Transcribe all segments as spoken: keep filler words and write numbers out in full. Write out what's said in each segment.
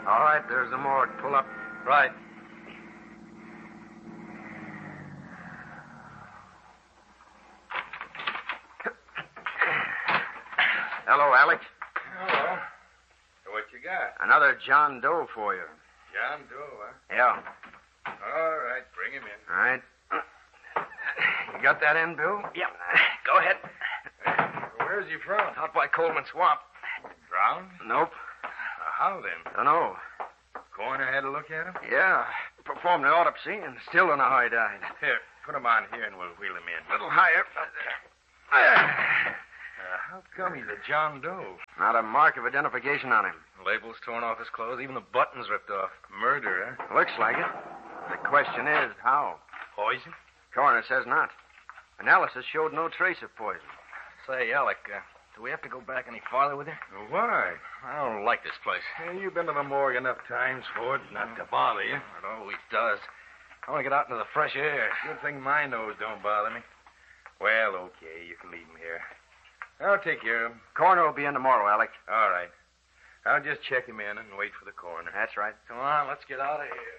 All right, there's the morgue. Pull up. Right. Hello, Alex. Hello. So what you got? Another John Doe for you. John Doe, huh? Yeah. All right, bring him in. All right. You got that in, Bill? Yeah. Go ahead. Hey, where's he from? Out by Coleman Swamp. Drowned? Nope. Uh, how then? Don't know. Coroner had a look at him? Yeah. Performed an autopsy and still don't know how he died. Here, put him on here and we'll wheel him in. A little higher. Uh, how come he's a John Doe? Not a mark of identification on him. Labels torn off his clothes, even the buttons ripped off. Murder, huh? Looks like it. The question is, how? Poison? Coroner says not. Analysis showed no trace of poison. Say, Alec, uh, do we have to go back any farther with her? Why? I don't like this place. Hey, you've been to the morgue enough times for it not to bother you. It always does. I want to get out into the fresh air. Good thing my nose don't bother me. Well, okay, you can leave him here. I'll take care of him. Coroner will be in tomorrow, Alec. All right. I'll just check him in and wait for the coroner. That's right. Come on, let's get out of here.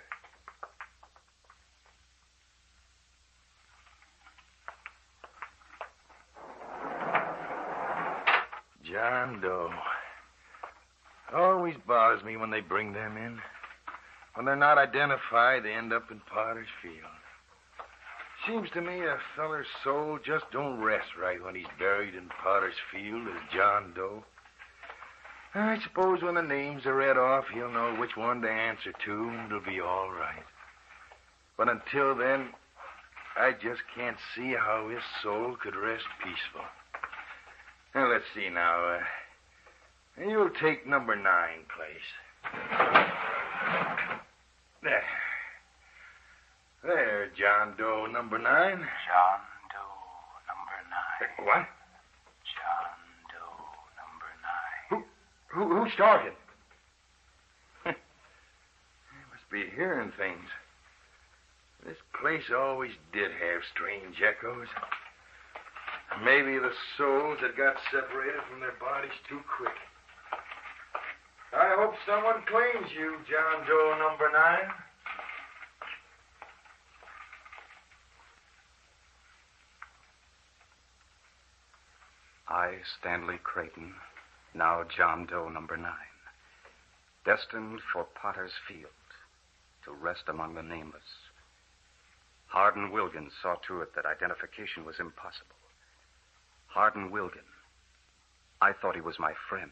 John Doe. Always bothers me when they bring them in. When they're not identified, they end up in Potter's Field. Seems to me a feller's soul just don't rest right when he's buried in Potter's Field as John Doe. I suppose when the names are read off, he'll know which one to answer to, and it'll be all right. But until then, I just can't see how his soul could rest peaceful. Now, let's see now. Uh, you'll take number nine, place. There. There, John Doe, number nine. John Doe, number nine. What? John Doe, number nine. Who, who, who started? I must be hearing things. This place always did have strange echoes. Maybe the souls had got separated from their bodies too quick. I hope someone claims you, John Doe, number nine. I, Stanley Creighton, now John Doe number nine, destined for Potter's Field, to rest among the nameless. Hardin Wilgan saw to it that identification was impossible. Hardin Wilgan. I thought he was my friend.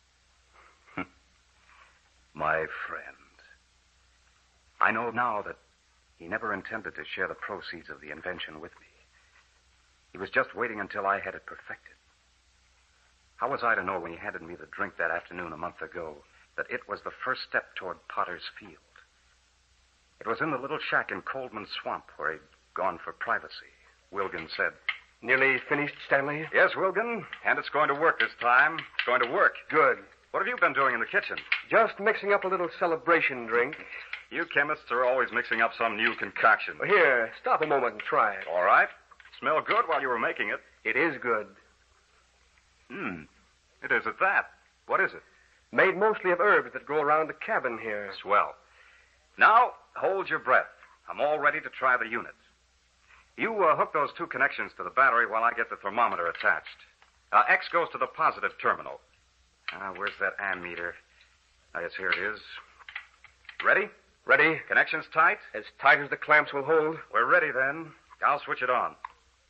My friend. I know now that he never intended to share the proceeds of the invention with me. He was just waiting until I had it perfected. How was I to know when he handed me the drink that afternoon a month ago that it was the first step toward Potter's Field? It was in the little shack in Coleman Swamp where he'd gone for privacy. Wilgan said, Nearly finished, Stanley? Yes, Wilgan, and it's going to work this time. It's going to work. Good. What have you been doing in the kitchen? Just mixing up a little celebration drink. You chemists are always mixing up some new concoction. Here, stop a moment and try it. All right. Smelled good while you were making it. It is good. Hmm. It is at that. What is it? Made mostly of herbs that grow around the cabin here. Swell. Now, hold your breath. I'm all ready to try the unit. You uh, hook those two connections to the battery while I get the thermometer attached. Uh, X goes to the positive terminal. Uh, where's that ammeter? Ah, yes, here it is. Ready? Ready? Connections tight? As tight as the clamps will hold. We're ready, then. I'll switch it on.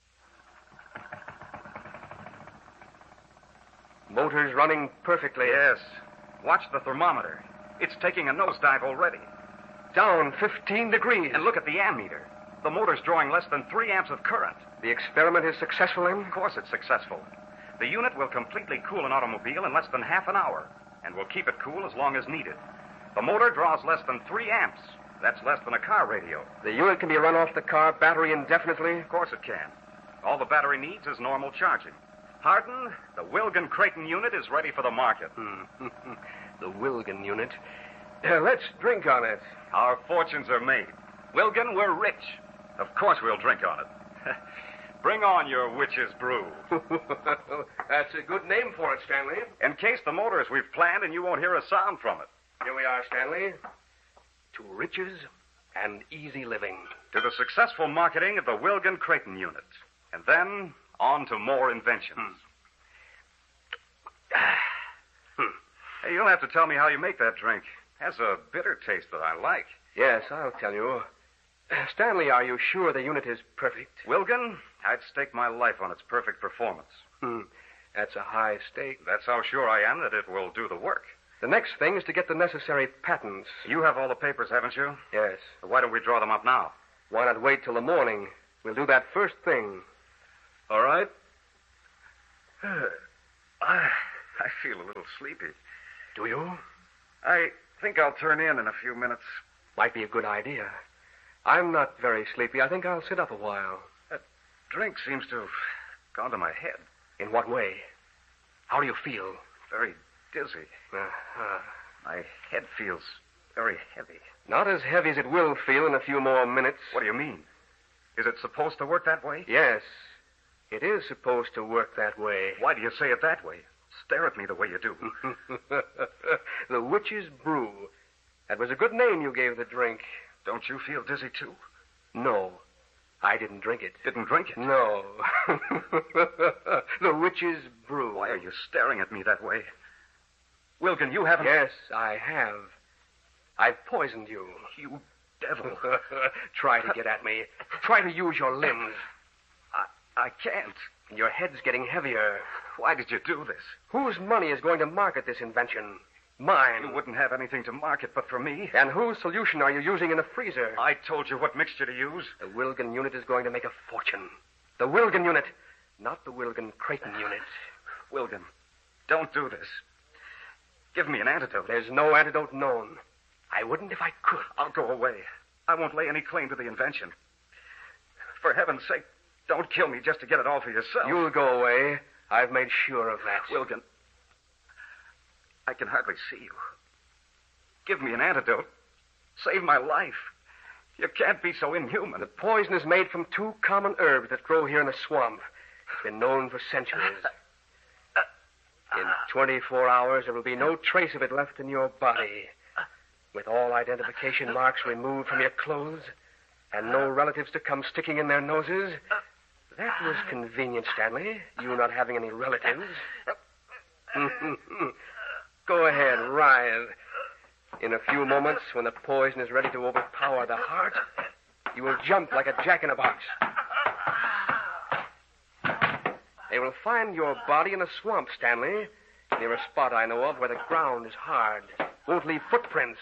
Motor's running perfectly. Yes. Watch the thermometer. It's taking a nosedive already. Down fifteen degrees. And look at the ammeter. The motor's drawing less than three amps of current. The experiment is successful, then? Of course it's successful. The unit will completely cool an automobile in less than half an hour, and will keep it cool as long as needed. The motor draws less than three amps. That's less than a car radio. The unit can be run off the car battery indefinitely? Of course it can. All the battery needs is normal charging. Hardin, the Wilgan Creighton unit is ready for the market. Hmm. The Wilgan unit. Uh, let's drink on it. Our fortunes are made. Wilgan, we're rich. Of course we'll drink on it. Bring on your witch's brew. That's a good name for it, Stanley. Encase the motor as we've planned, and you won't hear a sound from it. Here we are, Stanley. To riches and easy living. To the successful marketing of the Wilgan Creighton unit. And then on to more inventions. Hmm. Hey, you'll have to tell me how you make that drink. It has a bitter taste that I like. Yes, I'll tell you. Stanley, are you sure the unit is perfect? Wilgan, I'd stake my life on its perfect performance. Hmm. That's a high stake. That's how sure I am that it will do the work. The next thing is to get the necessary patents. You have all the papers, haven't you? Yes. Why don't we draw them up now? Why not wait till the morning? We'll do that first thing. All right. I, I feel a little sleepy. Do you? I think I'll turn in in a few minutes. Might be a good idea. I'm not very sleepy. I think I'll sit up a while. That drink seems to have gone to my head. In what way? How do you feel? Very dizzy. Uh-huh. My head feels very heavy. Not as heavy as it will feel in a few more minutes. What do you mean? Is it supposed to work that way? Yes. It is supposed to work that way. Why do you say it that way? Stare at me the way you do. The Witch's Brew. That was a good name you gave the drink. Don't you feel dizzy, too? No. I didn't drink it. Didn't drink it? No. The Witch's Brew. Why are you staring at me that way? Wilgan, you haven't... Yes, I have. I've poisoned you. You devil. Try to get at me. Try to use your limbs. I, I can't. Your head's getting heavier. Why did you do this? Whose money is going to market this invention? Mine. You wouldn't have anything to market but for me. And whose solution are you using in the freezer? I told you what mixture to use. The Wilgan unit is going to make a fortune. The Wilgan unit, not the Wilgan Creighton unit. Wilgan, don't do this. Give me an antidote. There's no antidote known. I wouldn't if I could. I'll go away. I won't lay any claim to the invention. For heaven's sake, don't kill me just to get it all for yourself. You'll go away. I've made sure of that. Wilgan, I can hardly see you. Give me an antidote. Save my life. You can't be so inhuman. The poison is made from two common herbs that grow here in the swamp. It's been known for centuries. In twenty-four hours, there will be no trace of it left in your body. With all identification marks removed from your clothes and no relatives to come sticking in their noses. That was convenient, Stanley. You not having any relatives. Go ahead, writhe. In a few moments, when the poison is ready to overpower the heart, you will jump like a jack-in-a-box. They will find your body in a swamp, Stanley, near a spot I know of where the ground is hard. Won't leave footprints.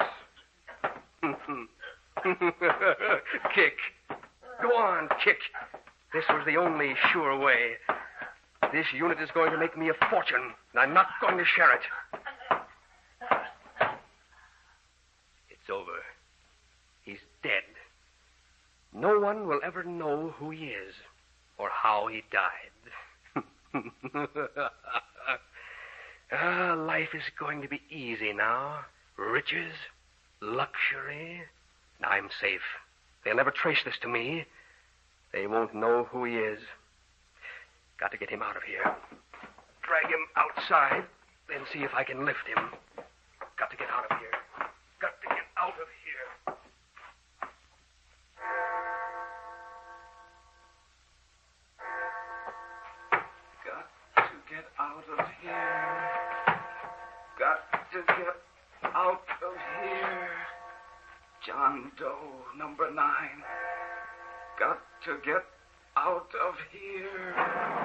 Kick. Go on, kick. This was the only sure way. This unit is going to make me a fortune, and I'm not going to share it. It's over. He's dead. No one will ever know who he is or how he died. Ah, life is going to be easy now. Riches, luxury. I'm safe. They'll never trace this to me. They won't know who he is. Got to get him out of here. Drag him outside, then see if I can lift him. Got to get out of here. Got to get out of here. Got to get out of here. Got to get out of here. John Doe, number nine. Got to get out of here.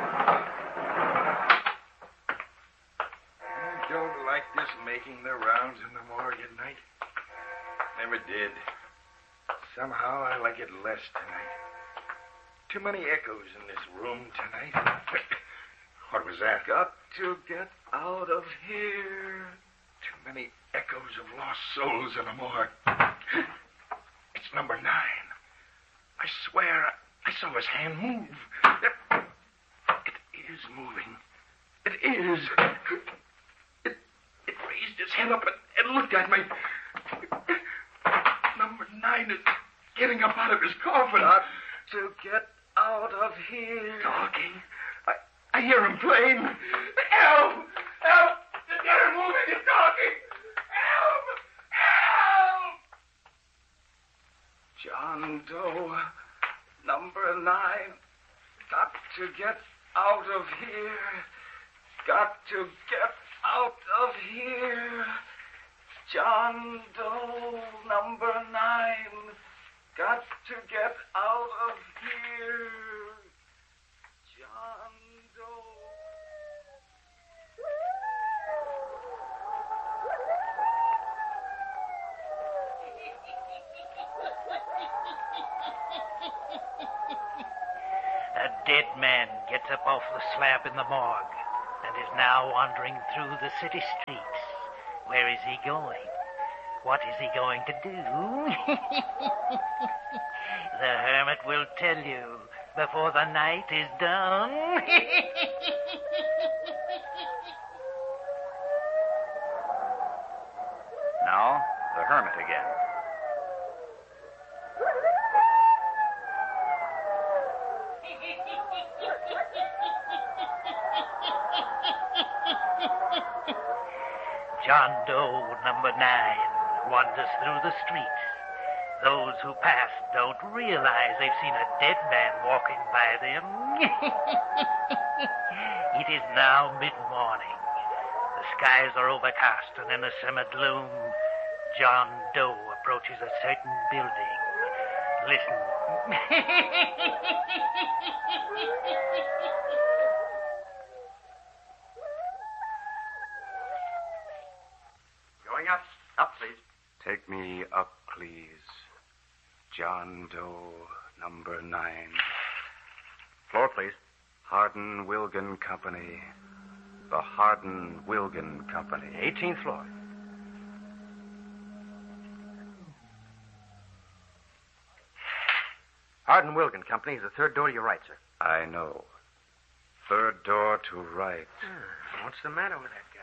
I don't like this making the rounds in the morgue at night. Never did. Somehow I like it less tonight. Too many echoes in this room tonight. What was that? Got to get out of here. Too many echoes of lost souls in the morgue. It's number nine. I swear I saw his hand move. It is moving. It is. It, it raised its head up and, and looked at me. Number nine is getting up out of his coffin. Got to get out of here. Talking. I, I hear him playing. Help! Help! The dead are moving and talking. Help! number nine. Got to get out of here. Got to get out of here. John Doe, number nine. Got to get out of here. John Doe. A dead man gets up off the slab in the morgue and is now wandering through the city streets. Where is he going? What is he going to do? The hermit will tell you before the night is done. Now, the hermit again. John Doe, number nine, wanders through the streets. Those who pass don't realize they've seen a dead man walking by them. It is now mid-morning. The skies are overcast, and in the semi-gloom, John Doe approaches a certain building. Listen. Going up. Up, please. Take me up, please. John Doe, number nine. Floor, please. Hardin Wilgan Company. The Hardin Wilgan Company. eighteenth floor. Hardin Wilgan Company is the third door to your right, sir. I know. Third door to right. Hmm, what's the matter with that guy?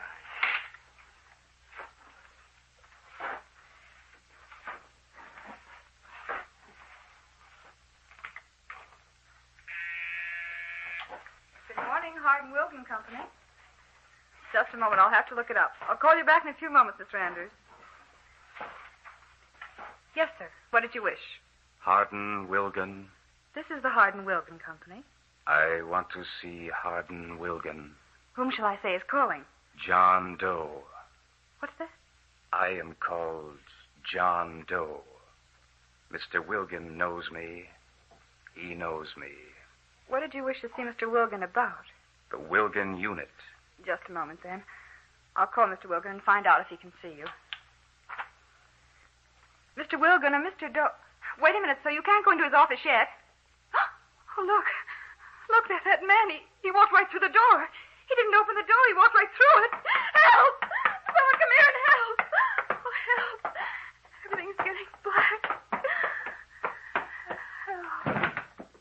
Good morning, Hardin Wilgan Company. Just a moment. I'll have to look it up. I'll call you back in a few moments, Mister Andrews. Yes, sir. What did you wish? Hardin Wilgan. This is the Hardin Wilgan Company. I want to see Hardin Wilgan. Whom shall I say is calling? John Doe. What's this? I am called John Doe. Mister Wilgan knows me. He knows me. What did you wish to see Mister Wilgan about? The Wilgan unit. Just a moment, then. I'll call Mister Wilgan and find out if he can see you. Mister Wilgan and Mister Doe... Wait a minute, sir. You can't go into his office yet. Oh, look. Look, there's that man. He, he walked right through the door. He didn't open the door. He walked right through it. Help! Someone come here and help. Oh, help. Everything's getting black. Help.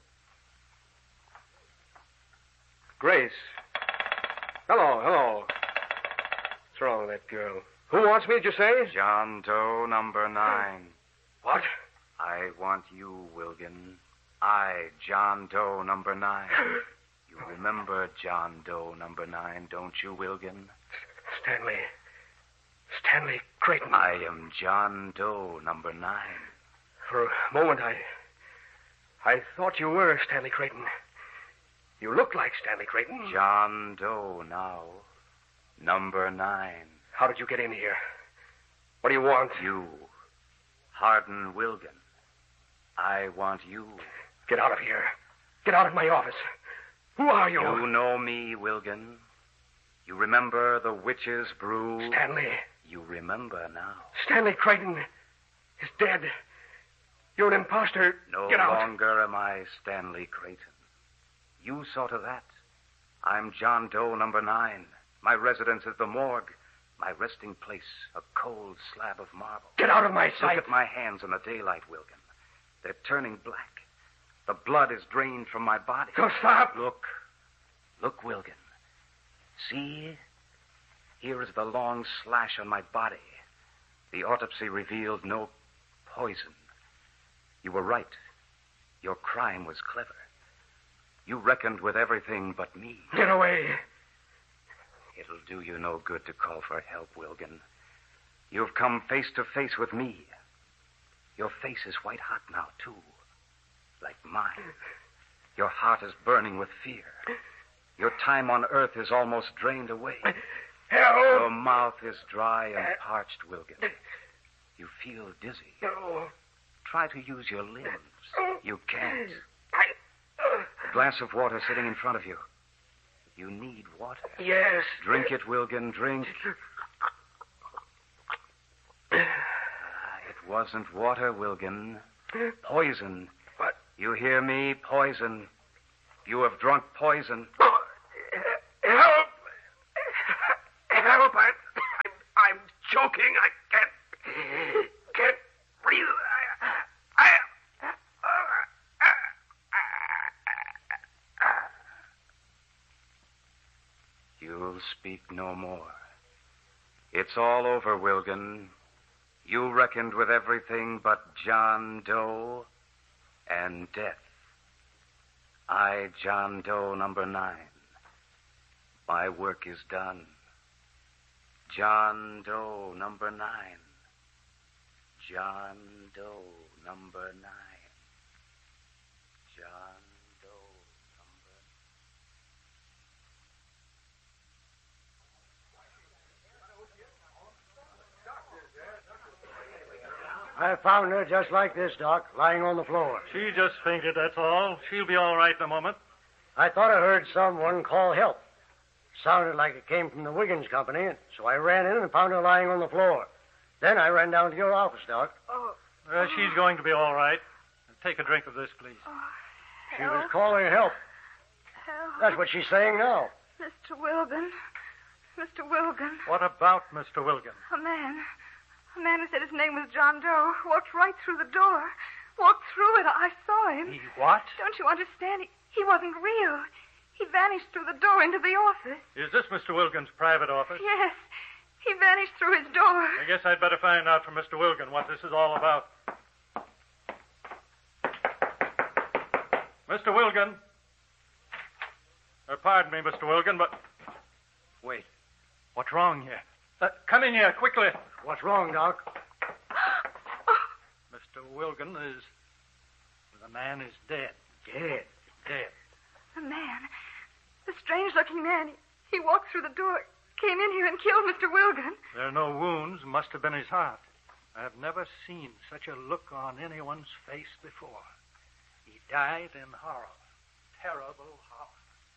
Grace. Hello, hello. What's wrong with that girl? Who wants me, did you say? John Doe, number nine. What? I want you, Wilgan. I, John Doe, number nine. You remember John Doe, number nine, don't you, Wilgan? Stanley. Stanley Creighton. I am John Doe, number nine. For a moment, I... I thought you were Stanley Creighton. You look like Stanley Creighton. John Doe now. Number nine. How did you get in here? What do you want? You. Hardin Wilgan. I want you. Get out of here. Get out of my office. Who are you? You know me, Wilgan. You remember the witch's brew? Stanley. You remember now. Stanley Creighton is dead. You're an imposter. No Get out. longer am I Stanley Creighton. You saw to that. I'm John Doe, number nine. My residence is the morgue. My resting place, a cold slab of marble. Get out of my sight. Look at my hands in the daylight, Wilgan. They're turning black. The blood is drained from my body. Go stop. Look. Look, Wilgan. See? Here is the long slash on my body. The autopsy revealed no poison. You were right. Your crime was clever. You reckoned with everything but me. Get away. It'll do you no good to call for help, Wilgan. You've come face to face with me. Your face is white hot now, too. Like mine. Your heart is burning with fear. Your time on earth is almost drained away. Help! Your mouth is dry and parched, Wilgan. You feel dizzy. No. Try to use your limbs. You can't. I... A glass of water sitting in front of you. You need water. Yes. Drink it, Wilgan, drink. Ah, it wasn't water, Wilgan. Poison. What? You hear me? Poison. You have drunk poison. Oh, help! Help! I, I'm, I'm choking. I can't, can't breathe. I, I, You'll speak no more. It's all over, Wilgan. You reckoned with everything but John Doe and death. I, John Doe, number nine. My work is done. John Doe, number nine. John Doe, number nine. John Doe, number... I found her just like this, Doc, lying on the floor. She just fainted, that's all. She'll be all right in a moment. I thought I heard someone call help. Sounded like it came from the Wiggins Company, so I ran in and found her lying on the floor. Then I ran down to your office, Doc. Oh, Uh, she's going to be all right. Take a drink of this, please. She was calling help. help. That's what she's saying now. Mister Wilgan. Mister Wilgan. What about Mister Wilgan? A man. A man who said his name was John Doe walked right through the door. Walked through it. I saw him. He what? Don't you understand? He, he wasn't real. He vanished through the door into the office. Is this Mister Wilgan's private office? Yes. He vanished through his door. I guess I'd better find out from Mister Wilgan what this is all about. Mister Wilgan. Uh, pardon me, Mister Wilgan, but... Wait. What's wrong here? Uh, come in here, quickly. What's wrong, Doc? Mister Wilgan is... The man is dead. Dead. Dead. The man. The strange-looking man. He, he walked through the door, came in here and killed Mister Wilgan. There are no wounds. Must have been his heart. I've never seen such a look on anyone's face before. He died in horror. Terrible horror.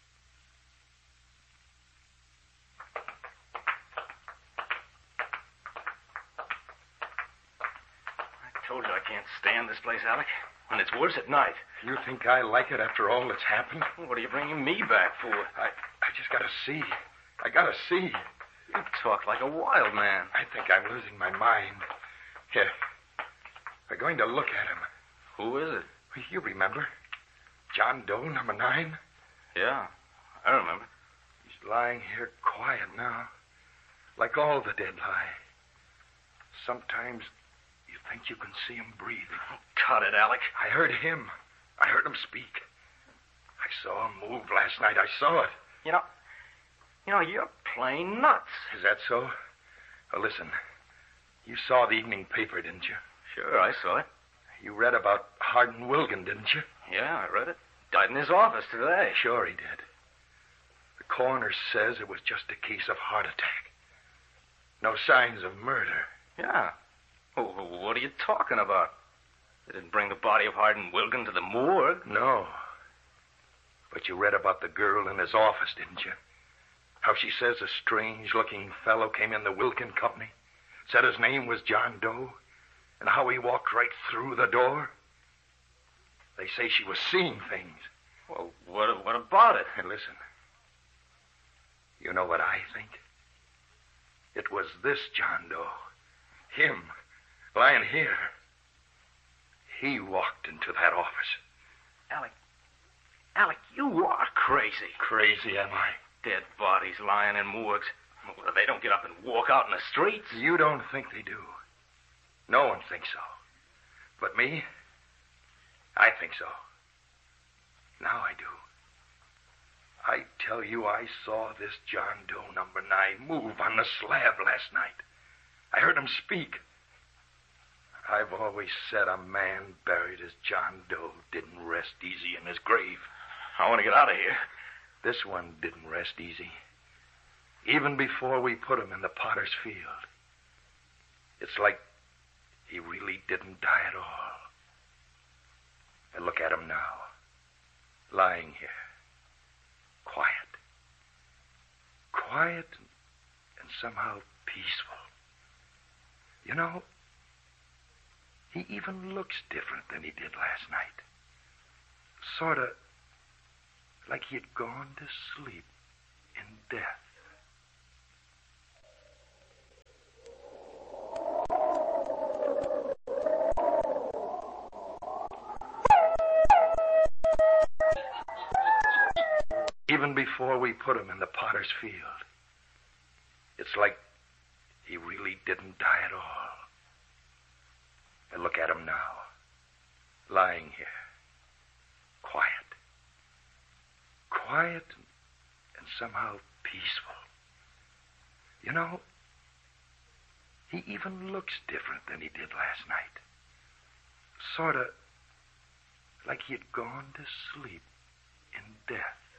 I told you I can't stand this place, Alec. And it's worse at night. You think I like it after all that's happened? What are you bringing me back for? I, I just gotta see. I gotta see. You talk like a wild man. I think I'm losing my mind. Here. We're going to look at him. Who is it? You remember? John Doe, number nine? Yeah, I remember. He's lying here quiet now. Like all the dead lie. Sometimes you think you can see him breathing. Cut it, Alec. I heard him. I heard him speak. I saw him move last night. I saw it. You know, you know, you're plain nuts. Is that so? Well, listen. You saw the evening paper, didn't you? Sure, I saw it. You read about Hardin Wilgan, didn't you? Yeah, I read it. Died in his office today. Sure he did. The coroner says it was just a case of heart attack. No signs of murder. Yeah. Oh, what are you talking about? They didn't bring the body of Hardin Wilgan to the morgue. No. But you read about the girl in his office, didn't you? How she says a strange-looking fellow came in the Wilkin Company, said his name was John Doe, and how he walked right through the door. They say she was seeing things. Well, what, what about it? And listen, you know what I think? It was this John Doe, him, lying here. He walked into that office. Alec, Alec, you are crazy. Crazy, am I? Dead bodies lying in morgues. Well, they don't get up and walk out in the streets. You don't think they do. No one thinks so. But me, I think so. Now I do. I tell you, I saw this John Doe number nine move on the slab last night. I heard him speak. I've always said a man buried as John Doe didn't rest easy in his grave. I want to get out of here. This one didn't rest easy. Even before we put him in the potter's field. It's like he really didn't die at all. And look at him now. Lying here. Quiet. Quiet and, and somehow peaceful. You know, he even looks different than he did last night. Sort of like he had gone to sleep in death. Even before we put him in the potter's field. It's like he really didn't die at all. And look at him now. Lying here. Quiet. Quiet and, and somehow peaceful. You know, he even looks different than he did last night. Sort of like he had gone to sleep in death.